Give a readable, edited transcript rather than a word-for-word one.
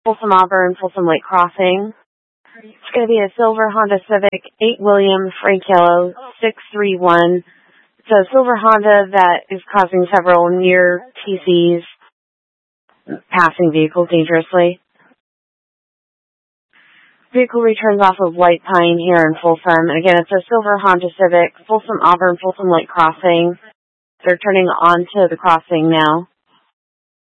Folsom Auburn, Folsom Lake Crossing. It's going to be a silver Honda Civic, 8 William, Frank Yellow, 631. It's a silver Honda that is causing several near TCs, passing vehicles dangerously. Vehicle returns off of White Pine here in Folsom. And again, it's a silver Honda Civic, Folsom Auburn, Folsom Lake Crossing. They're turning onto the crossing now.